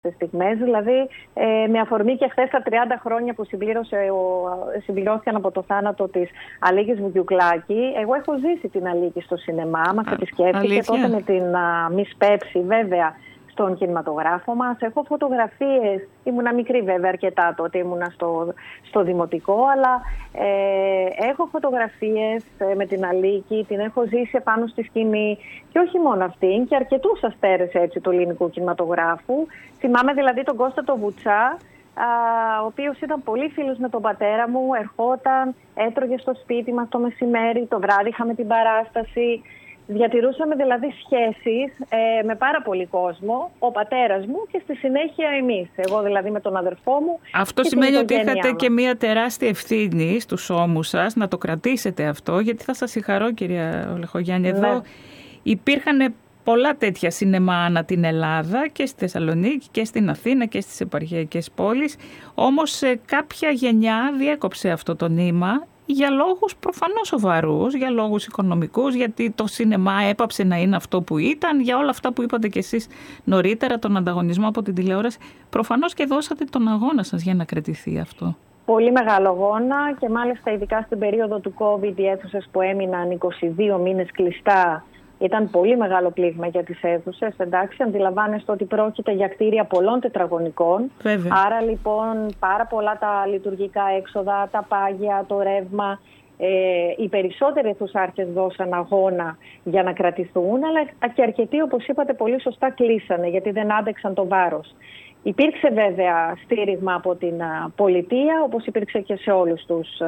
στιγμές. Δηλαδή, με αφορμή και χθες τα 30 χρόνια που συμπληρώθηκαν από το θάνατο της Αλίκης Βουγιουκλάκη, εγώ έχω ζήσει την Αλίκη στο σινεμά. Μας επισκέφθηκε τότε με την Μις Πέψη, βέβαια, στον κινηματογράφο μας. Έχω φωτογραφίες, ήμουνα μικρή βέβαια αρκετά τότε, ήμουνα στο δημοτικό, αλλά έχω φωτογραφίες με την Αλίκη, την έχω ζήσει επάνω στη σκηνή και όχι μόνο αυτήν, και αρκετούς αστέρες έτσι του ελληνικού κινηματογράφου. Θυμάμαι δηλαδή τον Κώστα το Βουτσά, ο οποίος ήταν πολύ φίλος με τον πατέρα μου, ερχόταν, έτρωγε στο σπίτι μας το μεσημέρι, το βράδυ είχαμε την παράσταση. Διατηρούσαμε δηλαδή σχέσεις με πάρα πολύ κόσμο, ο πατέρας μου και στη συνέχεια εμείς. Εγώ δηλαδή με τον αδερφό μου. Αυτό σημαίνει ότι είχατε και μια τεράστια ευθύνη στους ώμους σας να το κρατήσετε αυτό, γιατί θα σας συγχαρώ, κυρία Ολεχογιάννη. Εδώ υπήρχαν πολλά τέτοια σινεμά ανά την Ελλάδα, και στη Θεσσαλονίκη και στην Αθήνα και στις επαρχιακές πόλεις. Όμως κάποια γενιά διέκοψε αυτό το νήμα, για λόγους προφανώς σοβαρούς, για λόγους οικονομικούς, γιατί το σινεμά έπαψε να είναι αυτό που ήταν, για όλα αυτά που είπατε κι εσείς νωρίτερα, τον ανταγωνισμό από την τηλεόραση. Προφανώς και δώσατε τον αγώνα σας για να κρατηθεί αυτό. Πολύ μεγάλο αγώνα, και μάλιστα ειδικά στην περίοδο του COVID οι αίθουσες που έμειναν 22 μήνες κλειστά ήταν πολύ μεγάλο πλήγμα για τις αίθουσες. Εντάξει, αντιλαμβάνεστε ότι πρόκειται για κτίρια πολλών τετραγωνικών. Βέβαια. Άρα λοιπόν πάρα πολλά τα λειτουργικά έξοδα, τα πάγια, το ρεύμα. Οι περισσότεροι αιθουσάρχες δώσαν αγώνα για να κρατηθούν, αλλά και αρκετοί, όπως είπατε πολύ σωστά, κλείσανε γιατί δεν άντεξαν το βάρος. Υπήρξε βέβαια στήριγμα από την πολιτεία, όπως υπήρξε και σε όλους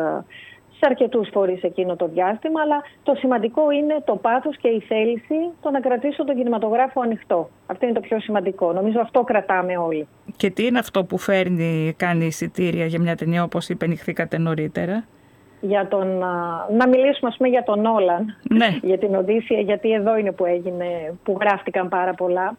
σε αρκετούς φορείς εκείνο το διάστημα, αλλά το σημαντικό είναι το πάθος και η θέληση το να κρατήσω τον κινηματογράφο ανοιχτό. Αυτό είναι το πιο σημαντικό. Νομίζω αυτό κρατάμε όλοι. Και τι είναι αυτό που κάνει εισιτήρια για μια ταινία, όπως υπενηχθήκατε νωρίτερα? Να μιλήσουμε ας πούμε για τον Νόλαν, ναι. Για την Οδύσσεια, γιατί εδώ είναι που γράφτηκαν πάρα πολλά.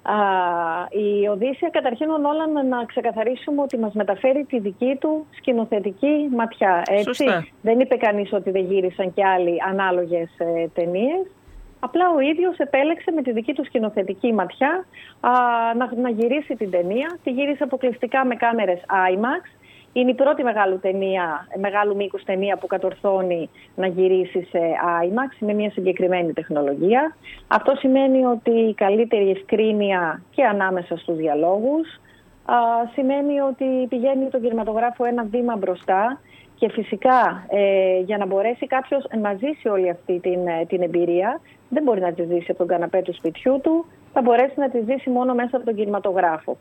Η Οδύσσεια, καταρχήν ο Νόλαν, να ξεκαθαρίσουμε ότι μας μεταφέρει τη δική του σκηνοθετική ματιά. Έτσι. Σωστά. Δεν είπε κανείς ότι δεν γύρισαν και άλλοι ανάλογες ταινίες. Απλά ο ίδιος επέλεξε με τη δική του σκηνοθετική ματιά να γυρίσει την ταινία. Τη γύρισε αποκλειστικά με κάμερες IMAX. Είναι η πρώτη μεγάλου μήκους ταινία που κατορθώνει να γυρίσει σε IMAX με μια συγκεκριμένη τεχνολογία. Αυτό σημαίνει ότι η καλύτερη ευκρίνεια και ανάμεσα στους διαλόγους, σημαίνει ότι πηγαίνει τον κινηματογράφο ένα βήμα μπροστά, και φυσικά για να μπορέσει κάποιος να ζήσει όλη αυτή την εμπειρία, δεν μπορεί να τη ζήσει από τον καναπέ του σπιτιού του, θα μπορέσει να τη ζήσει μόνο μέσα από τον κινηματογράφο.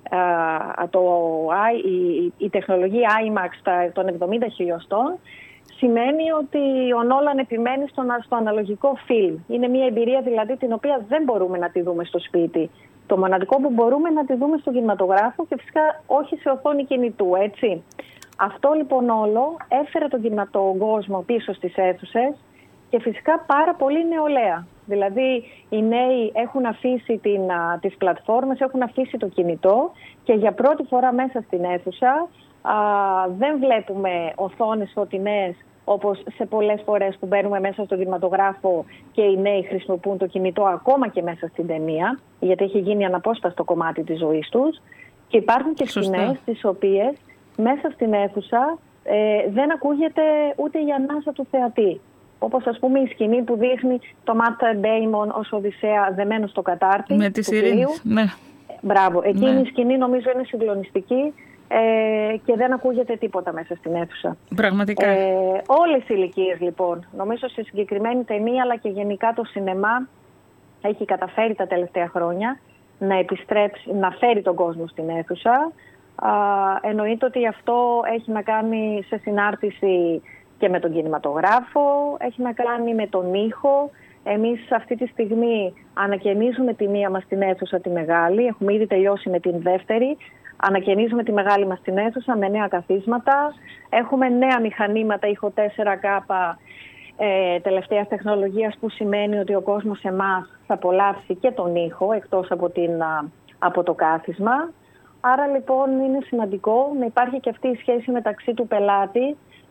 Η τεχνολογία IMAX των 70 χιλιοστών σημαίνει ότι ο Νόλαν επιμένει στο αναλογικό φιλμ. Είναι μια εμπειρία δηλαδή την οποία δεν μπορούμε να τη δούμε στο σπίτι. Το μοναδικό που μπορούμε να τη δούμε στον κινηματογράφο, και φυσικά όχι σε οθόνη κινητού, έτσι. Αυτό λοιπόν όλο έφερε τον κόσμο πίσω στις αίθουσες, και φυσικά πάρα πολύ νεολαία. Δηλαδή οι νέοι έχουν αφήσει τις πλατφόρμες, έχουν αφήσει το κινητό, και για πρώτη φορά μέσα στην αίθουσα δεν βλέπουμε οθόνες φωτεινές όπως σε πολλές φορές που μπαίνουμε μέσα στον κινηματογράφο και οι νέοι χρησιμοποιούν το κινητό ακόμα και μέσα στην ταινία, γιατί έχει γίνει αναπόσπαστο κομμάτι της ζωής τους. Και υπάρχουν και σκηνές τις οποίες μέσα στην αίθουσα δεν ακούγεται ούτε η ανάσα του θεατή. Όπως ας πούμε η σκηνή που δείχνει το Matt Damon ως Οδυσσέα δεμένο στο κατάρτι με τις ειρήνες. Ναι. Μπράβο. Εκείνη η σκηνή νομίζω είναι συγκλονιστική και δεν ακούγεται τίποτα μέσα στην αίθουσα. Πραγματικά. Όλες οι ηλικίες λοιπόν, νομίζω στη συγκεκριμένη ταινία αλλά και γενικά το σινεμά έχει καταφέρει τα τελευταία χρόνια να φέρει τον κόσμο στην αίθουσα. Εννοείται ότι αυτό έχει να κάνει σε συνάρτηση και με τον κινηματογράφο, έχει να κάνει με τον ήχο. Εμείς αυτή τη στιγμή ανακαινίζουμε τη μία μας την αίθουσα, τη μεγάλη. Έχουμε ήδη τελειώσει με την δεύτερη. Ανακαινίζουμε τη μεγάλη μας την αίθουσα με νέα καθίσματα. Έχουμε νέα μηχανήματα ήχο 4K τελευταίας τεχνολογίας, που σημαίνει ότι ο κόσμος εμάς θα απολαύσει και τον ήχο εκτός από το κάθισμα. Άρα λοιπόν είναι σημαντικό να υπάρχει και αυτή η σχέση μεταξύ του πελάτη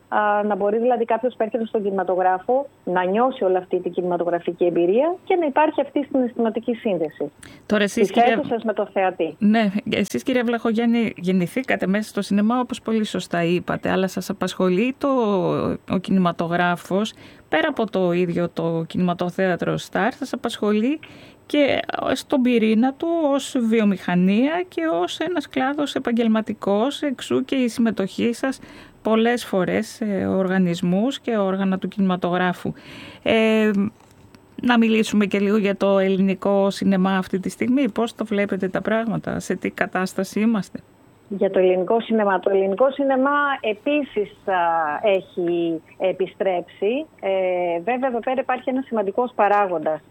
να μπορεί δηλαδή κάποιος που έρχεται στον κινηματογράφο να νιώσει όλη αυτή την κινηματογραφική εμπειρία και να υπάρχει αυτή η συναισθηματική σύνδεση της αίθουσας με το θεατή. Ναι, εσείς κυρία Βλαχογιάννη γεννηθήκατε μέσα στο σινεμά όπως πολύ σωστά είπατε, αλλά σας απασχολεί ο κινηματογράφος πέρα από το ίδιο το κινηματοθέατρο Σταρ, σας απασχολεί και στον πυρήνα του ως βιομηχανία και ως ένας κλάδος επαγγελματικός, εξού και η συμμετοχή σας πολλές φορές σε οργανισμούς και όργανα του κινηματογράφου. Να μιλήσουμε και λίγο για το ελληνικό σινεμά αυτή τη στιγμή. Πώς το βλέπετε τα πράγματα, σε τι κατάσταση είμαστε? Για το ελληνικό σινεμά. Το ελληνικό σινεμά επίσης έχει επιστρέψει. Βέβαια εδώ πέρα υπάρχει ένας σημαντικός παράγοντας.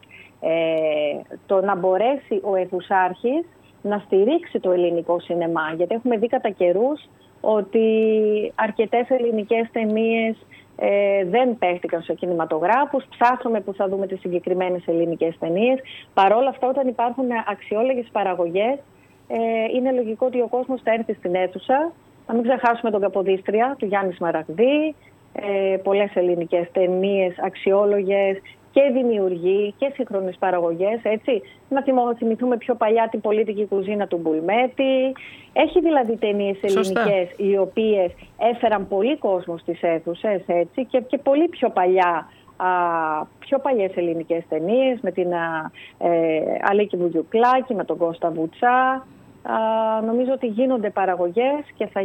Το να μπορέσει ο αιθουσάρχης να στηρίξει το ελληνικό σινεμά. Γιατί έχουμε δει κατά καιρούς ότι αρκετές ελληνικές ταινίες δεν παίχτηκαν σε κινηματογράφους. Ψάχνουμε που θα δούμε τις συγκεκριμένες ελληνικές ταινίες. Παρόλα αυτά, όταν υπάρχουν αξιόλογες παραγωγές, είναι λογικό ότι ο κόσμος θα έρθει στην αίθουσα. Να μην ξεχάσουμε τον Καποδίστρια, του Γιάννη Σμαραγδί, πολλές ελληνικές ταινίες αξιόλογες και δημιουργοί και σύγχρονες παραγωγές, έτσι. Να θυμηθούμε πιο παλιά την πολίτικη κουζίνα του Μπουλμέτη. Έχει δηλαδή ταινίες ελληνικές οι οποίες έφεραν πολύ κόσμο στις αίθουσες, έτσι, και πολύ πιο παλιές ελληνικές ταινίες με την Αλίκη Βουγιουκλάκη, με τον Κώστα Βουτσά. Νομίζω ότι γίνονται παραγωγές και θα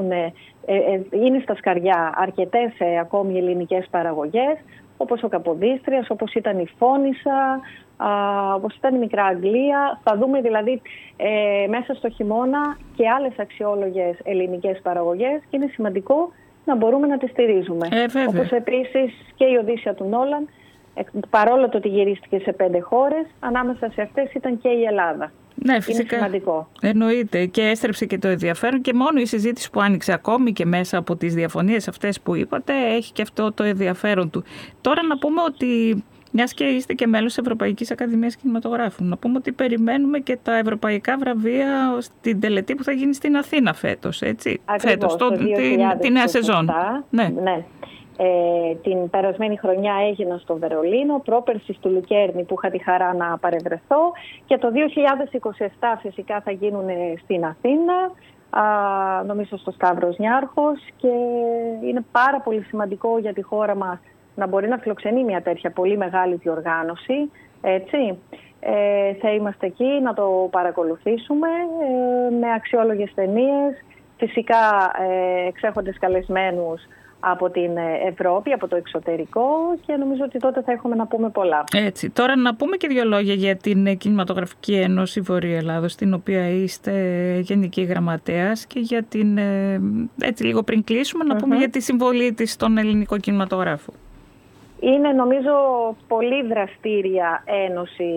είναι στα σκαριά αρκετές ακόμη ελληνικές παραγωγές, όπως ο Καποδίστριας, όπως ήταν η Φώνισσα, όπως ήταν η Μικρά Αγγλία. Θα δούμε δηλαδή μέσα στο χειμώνα και άλλες αξιόλογες ελληνικές παραγωγές και είναι σημαντικό να μπορούμε να τις στηρίζουμε. Όπως επίσης και η Οδύσσεια του Νόλαν, παρόλο το ότι γυρίστηκε σε 5 χώρες, ανάμεσα σε αυτές ήταν και η Ελλάδα. Ναι, φυσικά. Είναι σημαντικό. Εννοείται, και έστρεψε και το ενδιαφέρον και μόνο η συζήτηση που άνοιξε ακόμη και μέσα από τις διαφωνίες αυτές που είπατε έχει και αυτό το ενδιαφέρον του. Τώρα να πούμε ότι, μιας και είστε και μέλος της Ευρωπαϊκής Ακαδημίας Κινηματογράφου, να πούμε ότι περιμένουμε και τα ευρωπαϊκά βραβεία στην τελετή που θα γίνει στην Αθήνα φέτος, έτσι. Ακριβώς, τη νέα σεζόν. Ναι. Την περασμένη χρονιά έγιναν στο Βερολίνο, πρόπερσι στο Λουκέρνη που είχα τη χαρά να παρευρεθώ, και το 2027 φυσικά θα γίνουν στην Αθήνα, νομίζω στο Σταύρος Νιάρχος, και είναι πάρα πολύ σημαντικό για τη χώρα μας να μπορεί να φιλοξενεί μια τέτοια πολύ μεγάλη διοργάνωση, έτσι. Θα είμαστε εκεί να το παρακολουθήσουμε με αξιόλογες ταινίες, φυσικά εξέχοντες καλεσμένους από την Ευρώπη, από το εξωτερικό, και νομίζω ότι τότε θα έχουμε να πούμε πολλά. Έτσι. Τώρα να πούμε και 2 λόγια για την Κινηματογραφική Ένωση Βορείου Ελλάδος, στην οποία είστε Γενική Γραμματέας, και για την, έτσι λίγο πριν κλείσουμε, να πούμε για τη συμβολή της στον ελληνικό κινηματογράφο. Είναι νομίζω πολύ δραστήρια ένωση,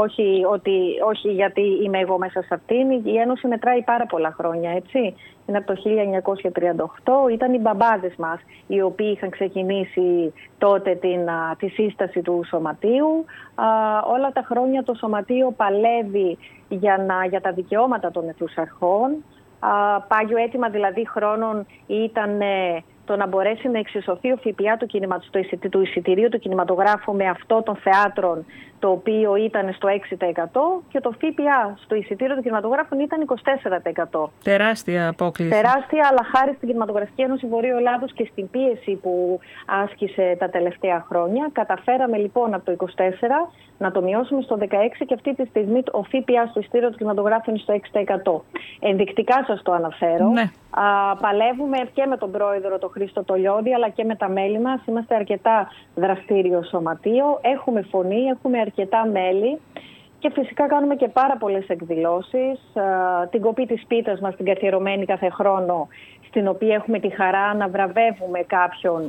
όχι γιατί είμαι εγώ μέσα σε αυτήν. Η ένωση μετράει πάρα πολλά χρόνια, έτσι. Είναι από το 1938, ήταν οι μπαμπάδες μας οι οποίοι είχαν ξεκινήσει τότε τη σύσταση του Σωματείου. Όλα τα χρόνια το Σωματείο παλεύει για τα δικαιώματα των αιθουσαρχών. Πάγιο αίτημα δηλαδή χρόνων ήταν το να μπορέσει να εξισωθεί ο ΦΠΑ του εισιτηρίου του κινηματογράφου με αυτό των θεάτρων, το οποίο ήταν στο 6%, και το ΦΠΑ στο εισιτήριο του κινηματογράφου ήταν 24%. Τεράστια απόκληση. Τεράστια, αλλά χάρη στην Κινηματογραφική Ένωση Βορείου Ελλάδος και στην πίεση που άσκησε τα τελευταία χρόνια, καταφέραμε λοιπόν από το 24% να το μειώσουμε στο 16%, και αυτή τη στιγμή ο ΦΠΑ στο εισιτήριο του κινηματογράφου είναι στο 6%. Ενδεικτικά σας το αναφέρω. Ναι. Παλεύουμε και με τον πρόεδρο, τον Χρήστο Τολιώδη, αλλά και με τα μέλη μας. Είμαστε αρκετά δραστήριο σωματείο, έχουμε φωνή, έχουμε αρκετά μέλη και φυσικά κάνουμε και πάρα πολλές εκδηλώσεις. Την κοπή της πίτας μας, την καθιερωμένη κάθε χρόνο, στην οποία έχουμε τη χαρά να βραβεύουμε κάποιον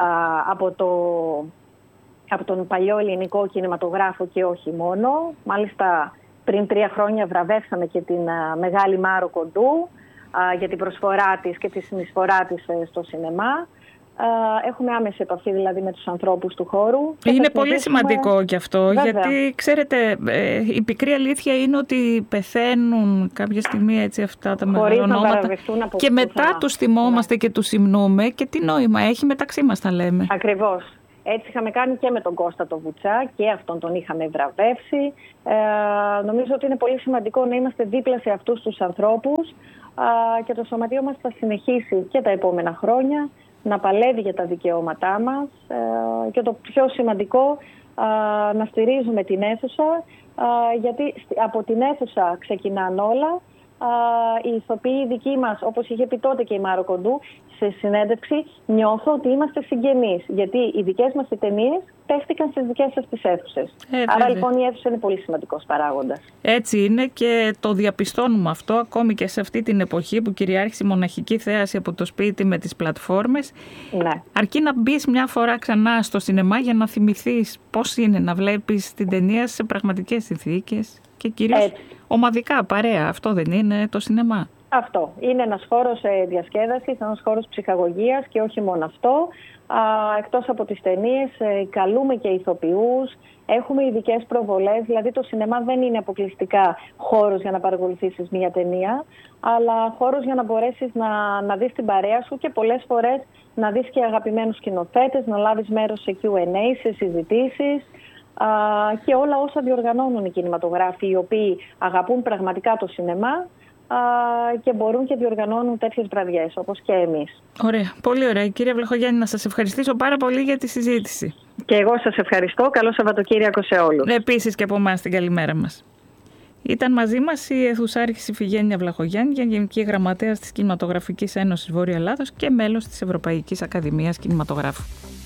από τον παλιό ελληνικό κινηματογράφο και όχι μόνο. Μάλιστα πριν 3 χρόνια βραβεύσαμε και την μεγάλη Μάρο Κοντού για την προσφορά της και τη συνεισφορά της στο σινεμά. Έχουμε άμεση επαφή δηλαδή με τους ανθρώπους του χώρου. Είναι πολύ σημαντικό κι αυτό, βέβαια. Γιατί ξέρετε, η πικρή αλήθεια είναι ότι πεθαίνουν κάποια στιγμή έτσι αυτά τα μεγάλα ονόματα και μετά τους θυμόμαστε και τους υμνούμε και τι νόημα έχει, μεταξύ μας τα λέμε. Ακριβώς. Έτσι είχαμε κάνει και με τον Κώστα το Βουτσά και αυτόν τον είχαμε βραβεύσει. Νομίζω ότι είναι πολύ σημαντικό να είμαστε δίπλα σε αυτούς τους ανθρώπους και το σωματείο μας θα συνεχίσει και τα επόμενα χρόνια να παλεύει για τα δικαιώματά μας και το πιο σημαντικό να στηρίζουμε την αίθουσα, γιατί από την αίθουσα ξεκινάνε όλα. Οι ηθοποιοί δικοί μας, όπως είχε πει τότε και η Μάρο Κοντού σε συνέντευξη, νιώθω ότι είμαστε συγγενείς, γιατί οι δικές μας ταινίες παίχτηκαν στις δικές σας τις αίθουσες. Άρα λοιπόν η αίθουσα είναι πολύ σημαντικός παράγοντας. Έτσι είναι και το διαπιστώνουμε αυτό ακόμη και σε αυτή την εποχή που κυριάρχησε η μοναχική θέαση από το σπίτι με τις πλατφόρμες. Ναι. Αρκεί να μπεις μια φορά ξανά στο σινεμά για να θυμηθείς πώς είναι να βλέπεις την ταινία σε πραγματικές συνθήκες και κυρίως ομαδικά, παρέα. Αυτό δεν είναι το σινεμά? Αυτό. Είναι ένας χώρος διασκέδασης, ένας χώρος ψυχαγωγίας και όχι μόνο αυτό. Εκτός από τις ταινίες, καλούμε και ηθοποιούς, έχουμε ειδικές προβολές, δηλαδή το σινεμά δεν είναι αποκλειστικά χώρος για να παρακολουθήσεις μια ταινία, αλλά χώρος για να μπορέσεις να δεις την παρέα σου και πολλές φορές να δεις και αγαπημένους σκηνοθέτες, να λάβεις μέρος σε Q&A, σε συζητήσεις και όλα όσα διοργανώνουν οι κινηματογράφοι οι οποίοι αγαπούν πραγματικά το σινεμά και μπορούν και διοργανώνουν τέτοιες βραδιές όπως και εμείς. Ωραία, πολύ ωραία. Κύριε Βλαχογιάννη, να σας ευχαριστήσω πάρα πολύ για τη συζήτηση. Και εγώ σας ευχαριστώ. Καλό Σαββατοκύριακο σε όλους. Επίσης και από εμάς την καλημέρα μας. Ήταν μαζί μας η αιθουσάρχης Ιφηγένεια Βλαχογιάννη, Γενική Γραμματέας της Κινηματογραφικής Ένωσης Βόρειο Ελλάδος και μέλος της Ευρωπαϊκής Ακαδημίας Κινηματογράφου.